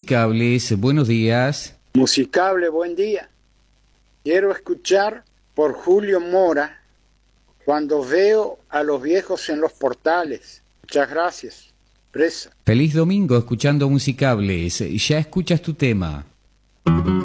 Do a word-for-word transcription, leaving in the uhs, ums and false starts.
Musicables, buenos días. Musicable, buen día. Quiero escuchar por Julio Mora, Cuando veo a los viejos en los portales. Muchas gracias. Presa. Feliz domingo escuchando Musicables. Ya escuchas tu tema.